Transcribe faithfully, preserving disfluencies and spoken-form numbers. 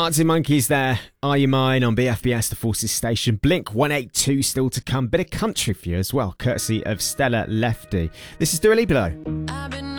Arctic Monkeys there. Are You Mine on B F B S, the Forces Station. Blink one eighty-two still to come. Bit of country for you as well, courtesy of Stella Lefty. This is Dua Lipa.